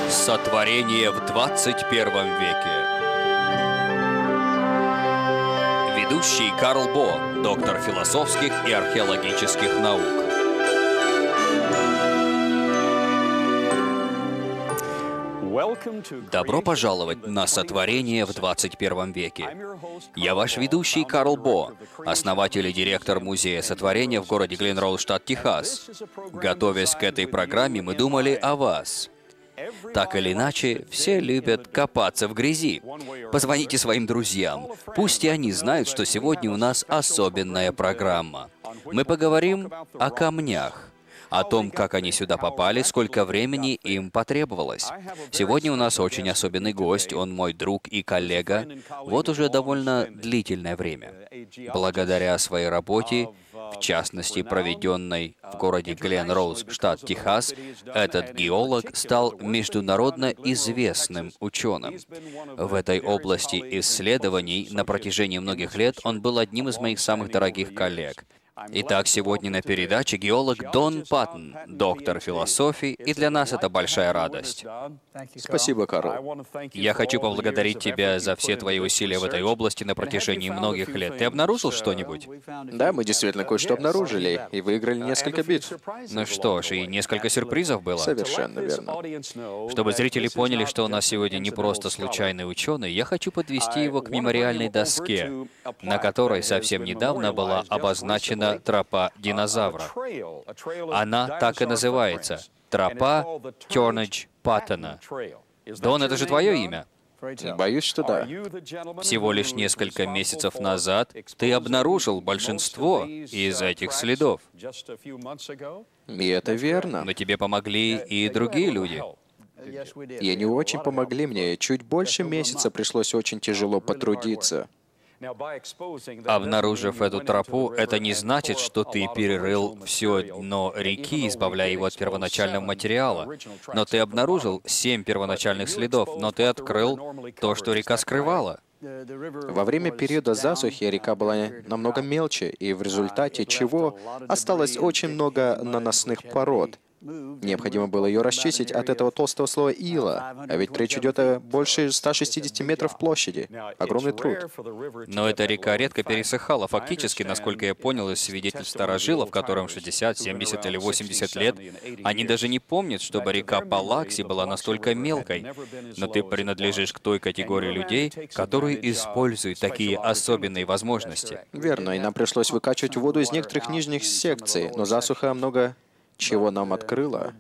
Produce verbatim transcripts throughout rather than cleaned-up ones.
Сотворение в двадцать первом веке. Ведущий Карл Бо, доктор философских и археологических наук. Добро пожаловать на «Сотворение в двадцать первом веке». Я ваш ведущий Карл Бо, основатель и директор Музея Сотворения в городе Глен-Роуз, штат Техас. Готовясь к этой программе, мы думали о вас. Так или иначе, все любят копаться в грязи. Позвоните своим друзьям. Пусть и они знают, что сегодня у нас особенная программа. Мы поговорим о камнях. О том, как они сюда попали, сколько времени им потребовалось. Сегодня у нас очень особенный гость, он мой друг и коллега, вот уже довольно длительное время. Благодаря своей работе, в частности, проведенной в городе Глен-Роуз, штат Техас, этот геолог стал международно известным ученым. В этой области исследований на протяжении многих лет он был одним из моих самых дорогих коллег. Итак, сегодня на передаче геолог Дон Паттон, доктор философии, и для нас это большая радость. Спасибо, Карл. Я хочу поблагодарить тебя за все твои усилия в этой области на протяжении многих лет. Ты обнаружил что-нибудь? Да, мы действительно кое-что обнаружили и выиграли несколько битв. Ну что ж, и несколько сюрпризов было. Совершенно верно. Чтобы зрители поняли, что у нас сегодня не просто случайный ученый, я хочу подвести его к мемориальной доске, на которой совсем недавно была обозначена тропа динозавра. Она так и называется — тропа Тернедж-Паттона. Дон, это же твое имя? Боюсь, что да. Всего лишь несколько месяцев назад ты обнаружил большинство из этих следов. И это верно. Но тебе помогли и другие люди. И они очень помогли мне. Чуть больше месяца пришлось очень тяжело потрудиться. Обнаружив эту тропу, это не значит, что ты перерыл все дно реки, избавляя его от первоначального материала. Но ты обнаружил семь первоначальных следов, но ты открыл то, что река скрывала. Во время периода засухи река была намного мельче, и в результате чего осталось очень много наносных пород. Необходимо было ее расчистить от этого толстого слоя ила, а ведь речь идет о больше ста шестидесяти метров площади. Огромный труд. Но эта река редко пересыхала. Фактически, насколько я понял из свидетельств старожилов, которым шестьдесят, семьдесят или восемьдесят лет, они даже не помнят, чтобы река Палакси была настолько мелкой. Но ты принадлежишь к той категории людей, которые используют такие особенные возможности. Верно, и нам пришлось выкачивать воду из некоторых нижних секций, но засуха много чего нам открыла.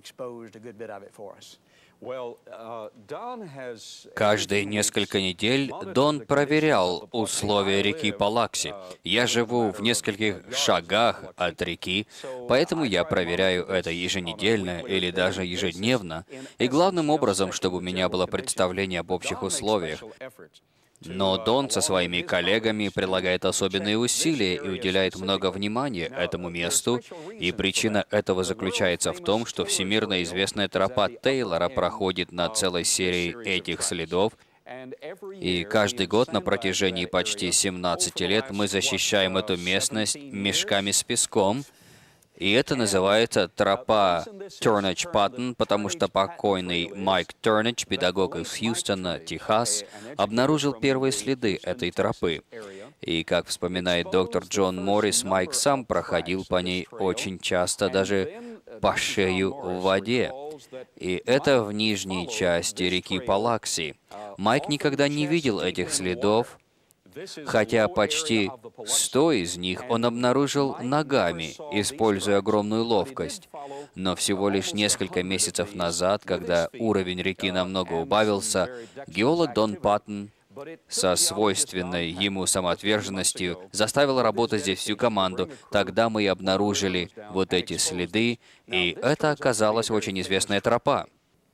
Каждые несколько недель Дон проверял условия реки Палакси. Я живу в нескольких шагах от реки, поэтому я проверяю это еженедельно или даже ежедневно, и главным образом, чтобы у меня было представление об общих условиях. Но Дон со своими коллегами прилагает особенные усилия и уделяет много внимания этому месту, и причина этого заключается в том, что всемирно известная тропа Тейлора проходит на целой серии этих следов, и каждый год на протяжении почти семнадцати лет мы защищаем эту местность мешками с песком. И это называется тропа Тернедж-Паттон, потому что покойный Майк Тернедж, педагог из Хьюстона, Техас, обнаружил первые следы этой тропы. И, как вспоминает доктор Джон Моррис, Майк сам проходил по ней очень часто, даже по шею в воде. И это в нижней части реки Палакси. Майк никогда не видел этих следов, хотя почти сто из них он обнаружил ногами, используя огромную ловкость. Но всего лишь несколько месяцев назад, когда уровень реки намного убавился, геолог Дон Паттон со свойственной ему самоотверженностью заставил работать здесь всю команду. Тогда мы и обнаружили вот эти следы, и это оказалась очень известная тропа.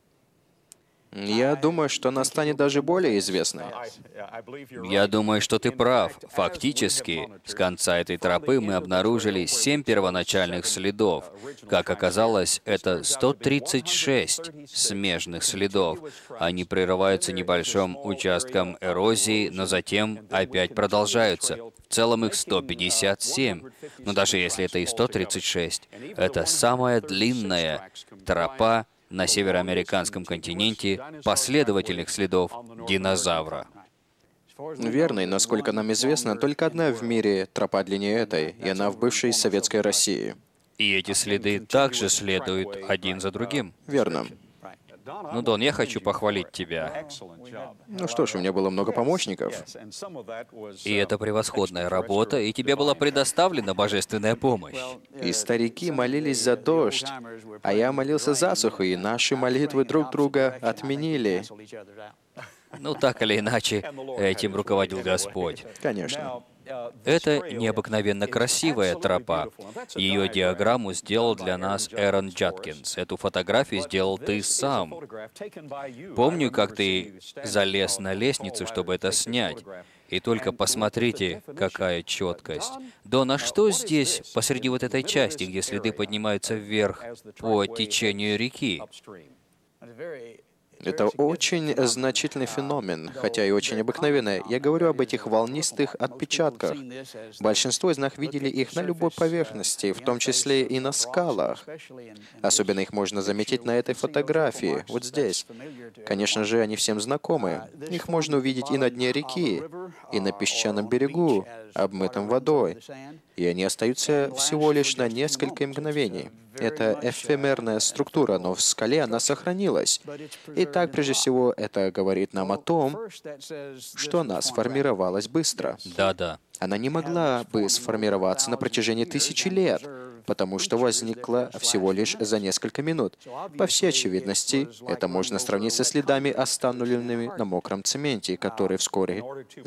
Я думаю, что она станет даже более известной. Я думаю, что ты прав. Фактически, с конца этой тропы мы обнаружили семь первоначальных следов. Как оказалось, это сто тридцать шесть смежных следов. Они прерываются небольшим участком эрозии, но затем опять продолжаются. В целом их сто пятьдесят семь. Но даже если это и сто тридцать шесть, это самая длинная тропа на североамериканском континенте последовательных следов динозавра. Верно, и насколько нам известно, только одна в мире тропа длиннее этой, и она в бывшей Советской России. И эти следы также следуют один за другим. Верно. Ну, Дон, я хочу похвалить тебя. Ну что ж, у меня было много помощников. И это превосходная работа, и тебе была предоставлена божественная помощь. И старики молились за дождь, а я молился за засуху, и наши молитвы друг друга отменили. Ну, так или иначе, этим руководил Господь. Конечно. Это необыкновенно красивая тропа. Ее диаграмму сделал для нас Эрон Джаткинс. Эту фотографию сделал ты сам. Помню, как ты залез на лестницу, чтобы это снять. И только посмотрите, какая четкость. Дон, а что здесь, посреди вот этой части, где следы поднимаются вверх по течению реки? Это очень значительный феномен, хотя и очень обыкновенный. Я говорю об этих волнистых отпечатках. Большинство из нас видели их на любой поверхности, в том числе и на скалах. Особенно их можно заметить на этой фотографии, вот здесь. Конечно же, они всем знакомы. Их можно увидеть и на дне реки, и на песчаном берегу, обмытом водой. И они остаются всего лишь на несколько мгновений. Это эфемерная структура, но в скале она сохранилась. Итак, прежде всего, это говорит нам о том, что она сформировалась быстро. Да-да. Она не могла бы сформироваться на протяжении тысячи лет, потому что возникла всего лишь за несколько минут. По всей очевидности, это можно сравнить со следами, остановленными на мокром цементе, которые вскоре